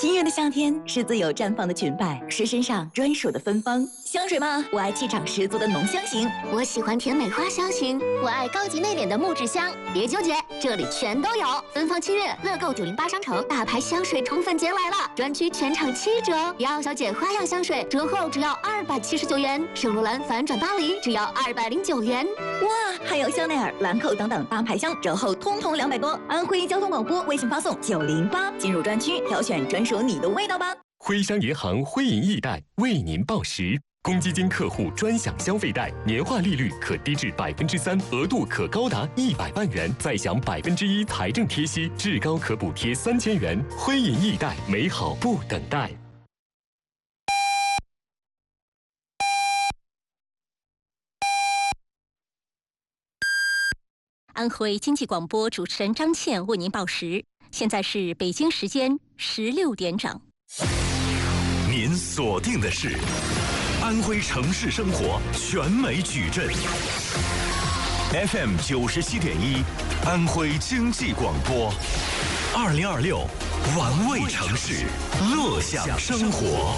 七月的夏天是自由绽放的裙摆，是身上专属的芬芳。香水吗？我爱气场十足的浓香型， 我喜欢甜美花香型，我爱高级内敛的木质香。别纠结，这里全都有。芬芳7月，乐购908商城大牌香水宠粉节来了，专区全场7折。迪奥小姐花样香水折后只要279元，圣罗兰反转巴黎只要209元。 哇，还有香奈儿、兰蔻等等大牌香折后通通200多。安徽交通广播微信发送908进入专区，挑选专属你的味道吧。 徽商银行徽银易贷为您报时。公积金客户专享消费贷，年化利率可低至3%，额度可高达100万元，再享1%财政贴息，至高可补贴3000元。徽银易贷，美好不等待。 安徽经济广播主持人张倩为您报时，现在是北京时间16点整。 您锁定的是安徽城市生活全美矩阵 FM 97.1，安徽经济广播，2026玩味城市，乐享生活。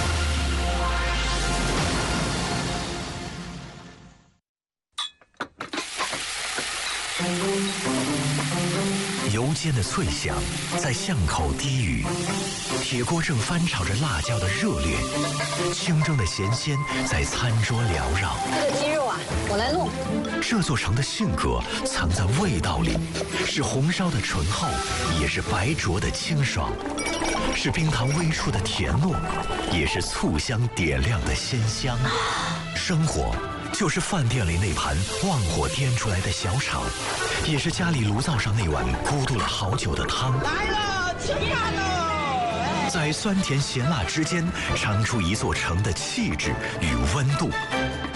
油煎的脆响在巷口低语，铁锅正翻炒着辣椒的热烈，清蒸的咸鲜在餐桌缭绕。 这个鸡肉啊，我来弄。 这座城的性格藏在味道里，是红烧的醇厚，也是白灼的清爽，是冰糖微触的甜糯，也是醋香点亮的鲜香。生活就是饭店里那盘旺火颠出来的小炒，也是家里炉灶上那碗咕嘟了好久的汤。 来了，吃饭喽！ 在酸甜咸辣之间，尝出一座城的气质与温度。